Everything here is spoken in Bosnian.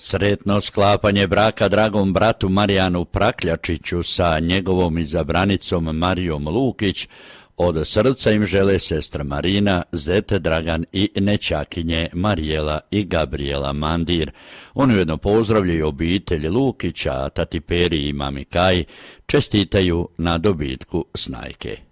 Sretno sklapanje braka dragom bratu Marijanu Prakljačiću sa njegovom izabranicom Marijom Lukić od srca im žele sestra Marina, zet Dragan i nećakinje Marijela i Gabriela Mandir. Oni ujedno pozdravljaju obitelj Lukića, tati Peri i mami Kaj, čestitaju na dobitku snajke.